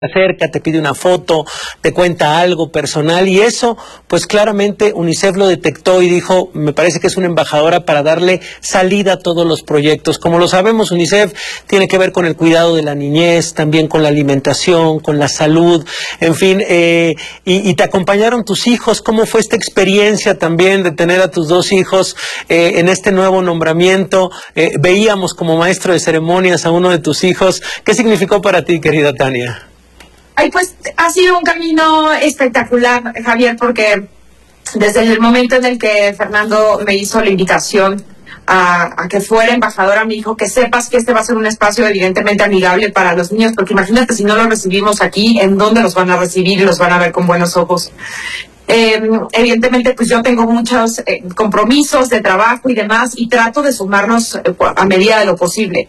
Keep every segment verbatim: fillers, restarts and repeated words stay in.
acerca, te pide una foto, te cuenta algo personal y eso, pues claramente UNICEF lo detectó y dijo, me parece que es una embajadora para darle salida a todos los proyectos. Como lo sabemos, UNICEF tiene que ver con el cuidado de la niñez, también con la alimentación, con la salud, en fin, eh, y, y te acompañaron tus hijos. ¿Cómo fue esta experiencia también de tener a tus dos hijos eh, en este nuevo nombramiento? Eh, veíamos como maestro de ceremonias a uno de tus hijos. ¿Qué significó para ti, querida Tania? Ay, pues ha sido un camino espectacular, Javier, porque desde el momento en el que Fernando me hizo la invitación a, a que fuera embajadora, me dijo que sepas que este va a ser un espacio evidentemente amigable para los niños, porque imagínate si no los recibimos aquí, ¿en dónde los van a recibir y los van a ver con buenos ojos? Eh, evidentemente, pues yo tengo muchos eh, compromisos de trabajo y demás, y trato de sumarnos eh, a medida de lo posible.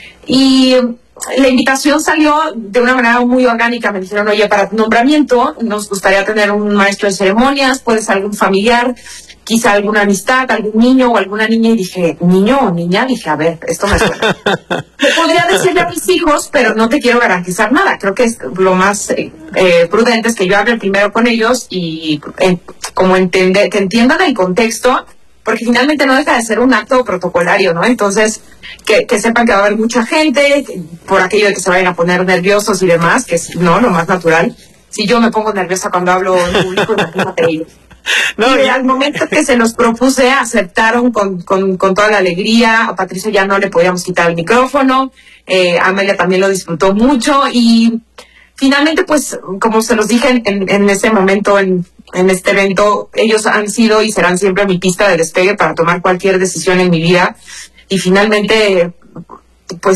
Y la invitación salió de una manera muy orgánica. Me dijeron, oye, para tu nombramiento nos gustaría tener un maestro de ceremonias, puede ser algún familiar, quizá alguna amistad, algún niño o alguna niña. Y dije, ¿niño o niña? Dije, a ver, esto me suena. Le podría decirle a mis hijos, pero no te quiero garantizar nada. Creo que es lo más eh, eh, prudente es que yo hable primero con ellos y eh, como entender, que entiendan el contexto, porque finalmente no deja de ser un acto protocolario, ¿no? Entonces, que, que sepan que va a haber mucha gente, que, por aquello de que se vayan a poner nerviosos y demás, que es, no, lo más natural. Si yo me pongo nerviosa cuando hablo en público, imagínate ellos. No, y al momento que se los propuse, aceptaron con, con, con toda la alegría. A Patricia ya no le podíamos quitar el micrófono, eh, Amelia también lo disfrutó mucho, y finalmente, pues, como se los dije en, en ese momento, en, en este evento, ellos han sido y serán siempre mi pista de despegue para tomar cualquier decisión en mi vida. Y finalmente, pues,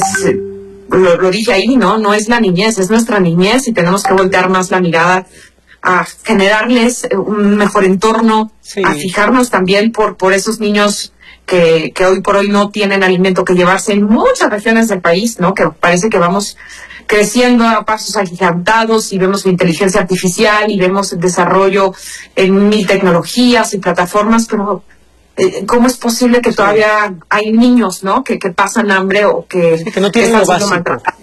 lo, lo dije ahí, ¿no? No es la niñez, es nuestra niñez, y tenemos que voltear más la mirada a generarles un mejor entorno, sí. A fijarnos también por, por esos niños que, que hoy por hoy no tienen alimento que llevarse en muchas regiones del país, ¿no? Que parece que vamos creciendo a pasos agigantados y vemos la inteligencia artificial y vemos el desarrollo en mil tecnologías y plataformas, pero eh, ¿cómo es posible que todavía hay niños, ¿no? Que, que pasan hambre o que, sí, que no tienen lo básico?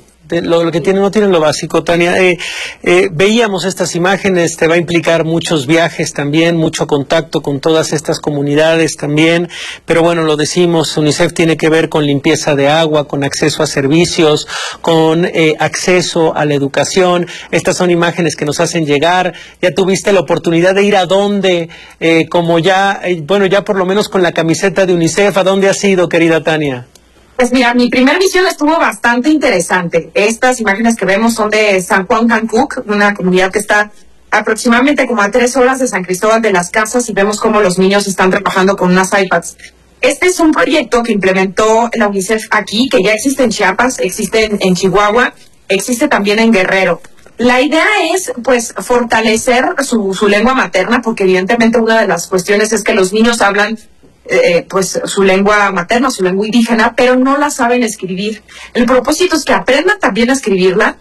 Lo, lo que tienen no tienen lo básico, Tania. Eh, eh, veíamos estas imágenes, te va a implicar muchos viajes también, mucho contacto con todas estas comunidades también, pero bueno, lo decimos, UNICEF tiene que ver con limpieza de agua, con acceso a servicios, con eh, acceso a la educación. Estas son imágenes que nos hacen llegar. Ya tuviste la oportunidad de ir a dónde, eh, como ya, eh, bueno, ya por lo menos con la camiseta de UNICEF, ¿a dónde has ido, querida Tania? Pues mira, mi primera misión estuvo bastante interesante. Estas imágenes que vemos son de San Juan Cancuc, una comunidad que está aproximadamente como a tres horas de San Cristóbal de las Casas, y vemos cómo los niños están trabajando con unas iPads. Este es un proyecto que implementó la UNICEF aquí, que ya existe en Chiapas, existe en, en Chihuahua, existe también en Guerrero. La idea es, pues, fortalecer su, su lengua materna, porque evidentemente una de las cuestiones es que los niños hablan Eh, pues su lengua materna, su lengua indígena, pero no la saben escribir. El propósito es que aprendan también a escribirla,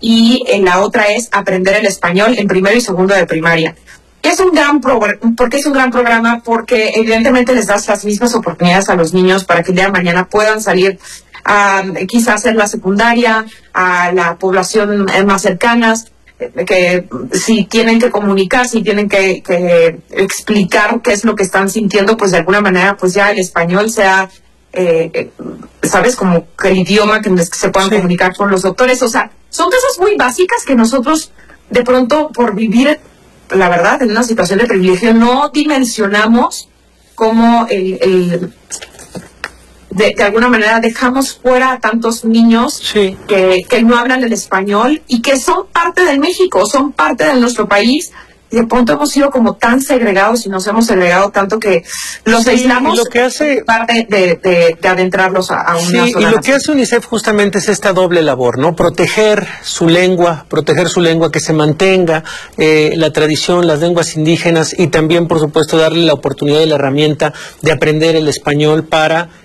y en la otra es aprender el español en primero y segundo de primaria. Es un gran programa. ¿Por qué es un gran programa? Porque evidentemente les das las mismas oportunidades a los niños para que el día de mañana puedan salir a quizás hacer la secundaria, a la población más cercanas, que si tienen que comunicar, si tienen que, que explicar qué es lo que están sintiendo, pues de alguna manera pues ya el español sea, eh, sabes, como que el idioma que se puedan sí. comunicar con los doctores. O sea, son cosas muy básicas que nosotros de pronto, por vivir, la verdad, en una situación de privilegio, no dimensionamos cómo el, el De, de alguna manera dejamos fuera a tantos niños sí. que, que no hablan el español y que son parte del México, son parte de nuestro país, y de pronto hemos sido como tan segregados y nos hemos segregado tanto que los sí, aislamos, lo que hace parte de, de, de adentrarlos a, a una sí, sola y lo nación. que hace UNICEF justamente es esta doble labor, ¿no? Proteger su lengua, proteger su lengua, que se mantenga eh, la tradición, las lenguas indígenas, y también, por supuesto, darle la oportunidad y la herramienta de aprender el español para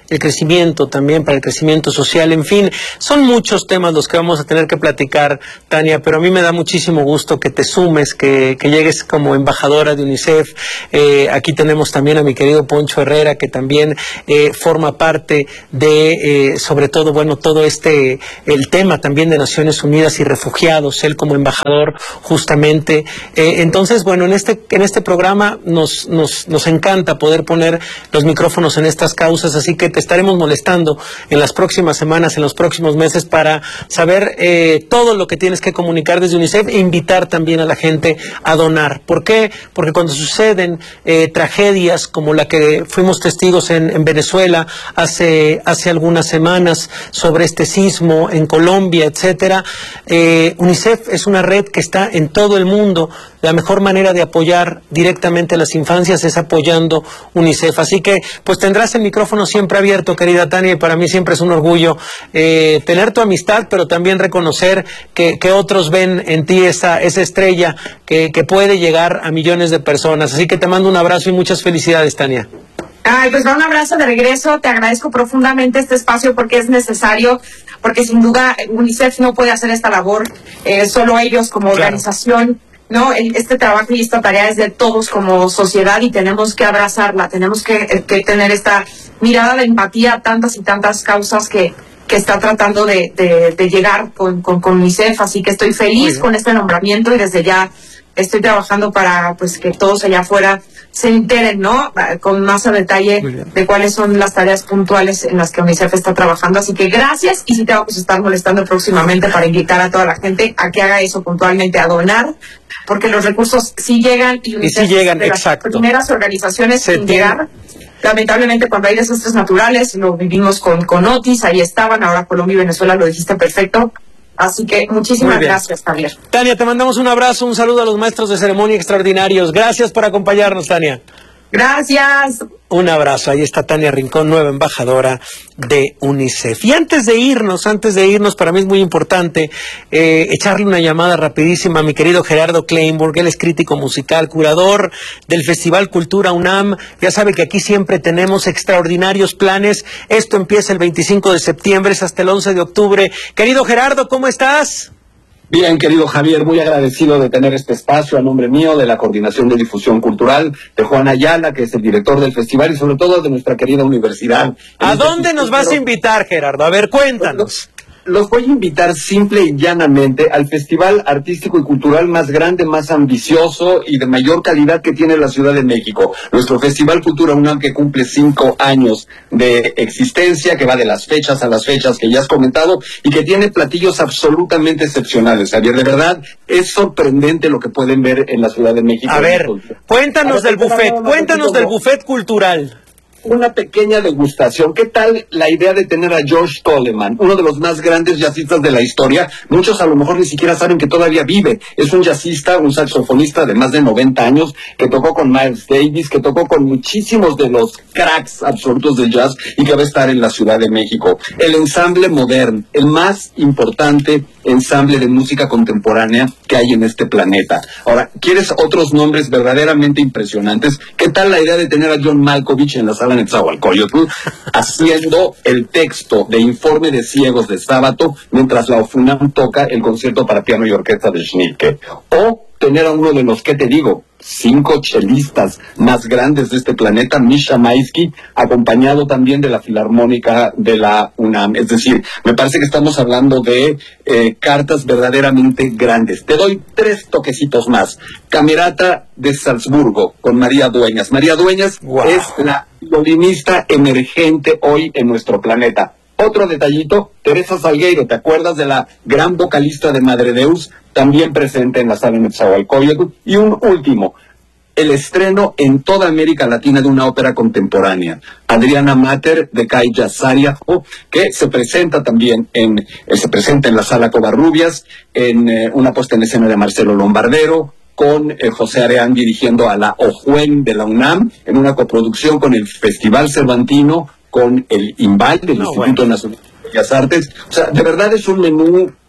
el crecimiento también, para el crecimiento social, en fin, son muchos temas los que vamos a tener que platicar, Tania, pero a mí me da muchísimo gusto que te sumes, que, que llegues como embajadora de UNICEF. Eh, aquí tenemos también a mi querido Poncho Herrera, que también eh, forma parte de, eh, sobre todo, bueno, todo este, el tema también de Naciones Unidas y refugiados, él como embajador justamente. Eh, entonces, bueno, en este, en este programa nos, nos, nos encanta poder poner los micrófonos en estas causas, así que te estaremos molestando en las próximas semanas, en los próximos meses, para saber eh, todo lo que tienes que comunicar desde UNICEF e invitar también a la gente a donar. ¿Por qué? Porque cuando suceden eh, tragedias como la que fuimos testigos en, en Venezuela hace, hace algunas semanas, sobre este sismo en Colombia, etcétera, eh, UNICEF es una red que está en todo el mundo. La mejor manera de apoyar directamente a las infancias es apoyando UNICEF. Así que, pues tendrás el micrófono siempre abierto, querida Tania, y para mí siempre es un orgullo eh, tener tu amistad, pero también reconocer que, que otros ven en ti esa, esa estrella que, que puede llegar a millones de personas. Así que te mando un abrazo y muchas felicidades, Tania. Ay, pues va un abrazo de regreso, te agradezco profundamente este espacio porque es necesario, porque sin duda UNICEF no puede hacer esta labor, eh, solo ellos como claro. organización. No, este trabajo y esta tarea es de todos como sociedad y tenemos que abrazarla, tenemos que, que tener esta mirada de empatía a tantas y tantas causas que, que está tratando de, de, de llegar con, con, con UNICEF, así que estoy feliz con este nombramiento y desde ya estoy trabajando para pues que todos allá afuera se enteren, ¿no? Con más a detalle de cuáles son las tareas puntuales en las que UNICEF está trabajando. Así que gracias, y sí te vamos a estar molestando próximamente para invitar a toda la gente a que haga eso puntualmente, a donar, porque los recursos sí llegan y UNICEF y sí llegan, de exacto. Las primeras organizaciones Se sin tiene... llegar. Lamentablemente cuando hay desastres naturales, lo vivimos con, con Otis, ahí estaban, ahora Colombia y Venezuela, lo dijiste perfecto. Así que muchísimas gracias, Javier. Tania, te mandamos un abrazo, un saludo a los maestros de ceremonia extraordinarios. Gracias por acompañarnos, Tania. Gracias. Un abrazo. Ahí está Tania Rincón, nueva embajadora de UNICEF. Y antes de irnos, antes de irnos, para mí es muy importante eh, echarle una llamada rapidísima a mi querido Gerardo Kleinburg. Él es crítico musical, curador del Festival Cultura UNAM. Ya sabe que aquí siempre tenemos extraordinarios planes. Esto empieza el veinticinco de septiembre, es hasta el once de octubre. Querido Gerardo, ¿cómo estás? Bien, querido Javier, muy agradecido de tener este espacio a nombre mío, de la Coordinación de Difusión Cultural, de Juan Ayala, que es el director del festival, y sobre todo de nuestra querida universidad. ¿A dónde nos vas a invitar, Gerardo? A ver, cuéntanos. Los voy a invitar simple y llanamente al festival artístico y cultural más grande, más ambicioso y de mayor calidad que tiene la Ciudad de México. Nuestro Festival Cultura UNAM, que cumple cinco años de existencia, que va de las fechas a las fechas que ya has comentado y que tiene platillos absolutamente excepcionales. Javier, de verdad, es sorprendente lo que pueden ver en la Ciudad de México. A ver, cuéntanos del buffet, cuéntanos del buffet cultural. Una pequeña degustación. ¿Qué tal la idea de tener a George Coleman, uno de los más grandes jazzistas de la historia? Muchos a lo mejor ni siquiera saben que todavía vive. Es un jazzista, un saxofonista de más de noventa años, que tocó con Miles Davis, que tocó con muchísimos de los cracks absolutos del jazz y que va a estar en la Ciudad de México. El ensamble Modern, el más importante ensamble de música contemporánea que hay en este planeta. Ahora, ¿quieres otros nombres verdaderamente impresionantes? ¿Qué tal la idea de tener a John Malkovich en la sala Netzahualcóyotl haciendo el texto de Informe de Ciegos de Sábato mientras la UNAM toca el concierto para piano y orquesta de Schnittke? O tener a uno de los, ¿qué te digo?, cinco chelistas más grandes de este planeta, Misha Maisky, acompañado también de la Filarmónica de la UNAM. Es decir, me parece que estamos hablando de eh, cartas verdaderamente grandes. Te doy tres toquecitos más. Camerata de Salzburgo con María Dueñas. María Dueñas wow. es la violinista emergente hoy en nuestro planeta. Otro detallito, Teresa Salgueiro, ¿te acuerdas de la gran vocalista de Madre Deus? También presente en la sala Netzahualcóyotl. Y un último, el estreno en toda América Latina de una ópera contemporánea, Adriana Mater de Kai Yassariajo, que se presenta también en, eh, se presenta en la sala Covarrubias, en eh, una puesta en escena de Marcelo Lombardero, con eh, José Areán dirigiendo a la OJUEN de la UNAM, en una coproducción con el Festival Cervantino, con el IMBAL, del no, Instituto bueno. Nacional de Bellas Artes. O sea, de verdad es un menú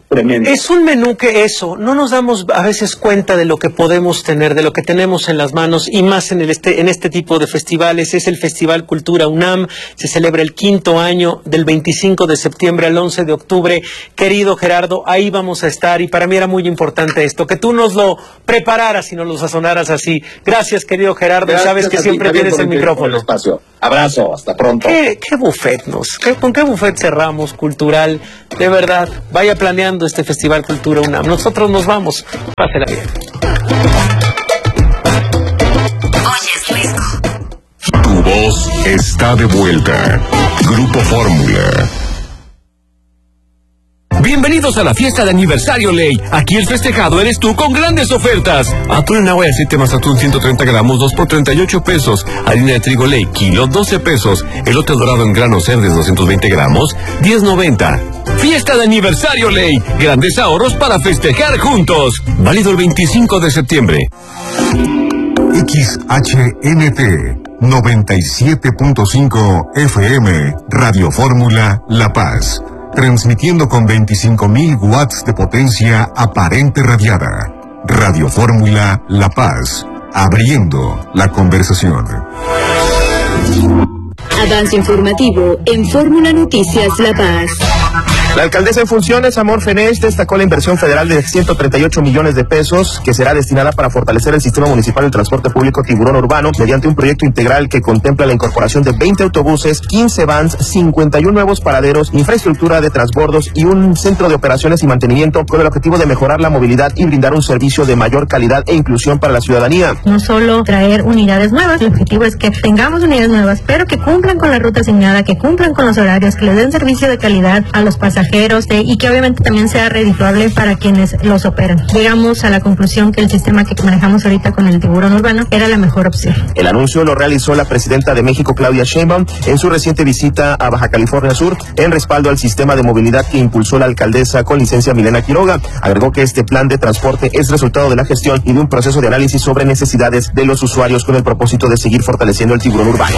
tremendo. Es un menú que eso, no nos damos a veces cuenta de lo que podemos tener, de lo que tenemos en las manos, y más en, el este, en este tipo de festivales. Es el Festival Cultura UNAM, se celebra el quinto año, del veinticinco de septiembre al once de octubre. Querido Gerardo, ahí vamos a estar, y para mí era muy importante esto, que tú nos lo prepararas y nos lo sazonaras así. Gracias, querido Gerardo, Gracias, sabes que siempre tienes el micrófono. Espacio. Abrazo, hasta pronto. ¿Qué, qué buffet nos? ¿Qué, ¿Con qué buffet cerramos cultural? De verdad, vaya planeando este Festival Cultura UNAM. Nosotros nos vamos. Pásela bien. Tu voz está de vuelta. Grupo Fórmula. Bienvenidos a la fiesta de aniversario Ley. Aquí el festejado eres tú con grandes ofertas. Atún en agua de aceite más atún ciento treinta gramos, dos por treinta y ocho pesos. Harina de trigo Ley, kilo, doce pesos. Elote dorado en grano Cerdes, doscientos veinte gramos, diez noventa. Fiesta de aniversario Ley. Grandes ahorros para festejar juntos. Válido el veinticinco de septiembre. X H N T noventa y siete punto cinco F M, Radio Fórmula La Paz. Transmitiendo con veinticinco mil watts de potencia aparente radiada. Radio Fórmula La Paz. Abriendo la conversación. Avance informativo en Fórmula Noticias La Paz. La alcaldesa en funciones, Amor Fenech, destacó la inversión federal de ciento treinta y ocho millones de pesos que será destinada para fortalecer el sistema municipal de transporte público Tiburón Urbano mediante un proyecto integral que contempla la incorporación de veinte autobuses, quince vans, cincuenta y uno nuevos paraderos, infraestructura de transbordos y un centro de operaciones y mantenimiento con el objetivo de mejorar la movilidad y brindar un servicio de mayor calidad e inclusión para la ciudadanía. No solo traer unidades nuevas, el objetivo es que tengamos unidades nuevas, pero que cumplan con la ruta asignada, que cumplan con los horarios, que les den servicio de calidad a los pasajeros eh, y que obviamente también sea redituable para quienes los operan. Llegamos a la conclusión que el sistema que manejamos ahorita con el Tiburón Urbano era la mejor opción. El anuncio lo realizó la presidenta de México, Claudia Sheinbaum, en su reciente visita a Baja California Sur, en respaldo al sistema de movilidad que impulsó la alcaldesa con licencia Milena Quiroga. Agregó que este plan de transporte es resultado de la gestión y de un proceso de análisis sobre necesidades de los usuarios con el propósito de seguir fortaleciendo el Tiburón Urbano.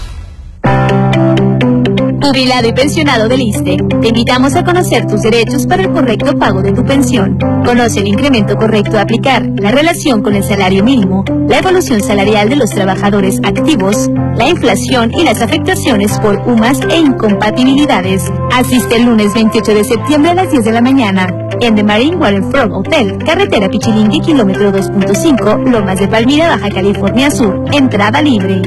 Jubilado y pensionado del ISSSTE, te invitamos a conocer tus derechos para el correcto pago de tu pensión. Conoce el incremento correcto a aplicar, la relación con el salario mínimo, la evolución salarial de los trabajadores activos, la inflación y las afectaciones por U M A S e incompatibilidades. Asiste el lunes veintiocho de septiembre a las diez de la mañana en The Marine Waterfront Hotel, carretera Pichilingui, kilómetro dos punto cinco, Lomas de Palmira, Baja California Sur. Entrada libre.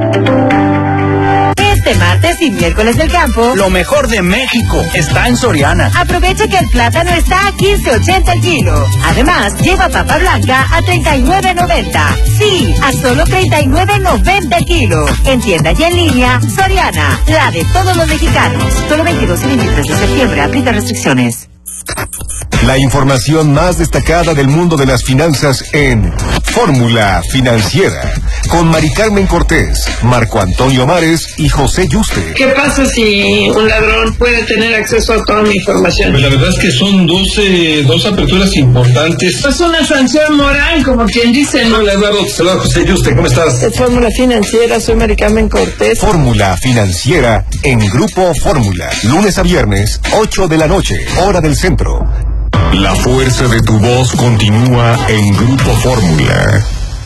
Este martes y miércoles del campo, lo mejor de México está en Soriana. Aprovecha que el plátano está a quince ochenta el kilo. Además, lleva papa blanca a treinta y nueve noventa. Sí, a solo treinta y nueve noventa el kilo. En tienda y en línea, Soriana, la de todos los mexicanos. Solo veintidós y veintitrés de septiembre, aplica restricciones. La información más destacada del mundo de las finanzas en Fórmula Financiera, con Mari Carmen Cortés, Marco Antonio Mares y José Yuste. ¿Qué pasa si un ladrón puede tener acceso a toda mi información? Pues la verdad es que son dos, eh, dos aperturas importantes. Es una sanción moral, como quien dice, ¿no? Hola, Eduardo, te saluda José Yuste, ¿cómo estás? Es Fórmula Financiera, soy Mari Carmen Cortés. Fórmula Financiera en Grupo Fórmula, lunes a viernes, ocho de la noche, hora del centro. La fuerza de tu voz continúa en Grupo Fórmula.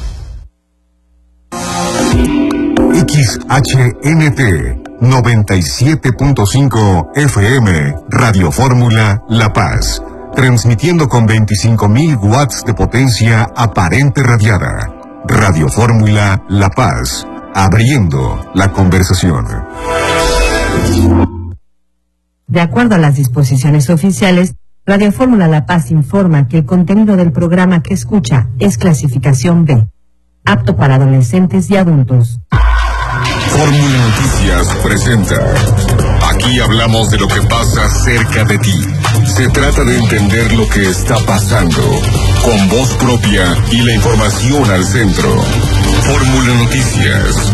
X H N T noventa y siete punto cinco F M, Radio Fórmula La Paz. Transmitiendo con veinticinco mil watts de potencia aparente radiada. Radio Fórmula La Paz. Abriendo la conversación. De acuerdo a las disposiciones oficiales, Radio Fórmula La Paz informa que el contenido del programa que escucha es clasificación B, apto para adolescentes y adultos. Fórmula Noticias presenta. Aquí hablamos de lo que pasa cerca de ti. Se trata de entender lo que está pasando, con voz propia y la información al centro. Fórmula Noticias.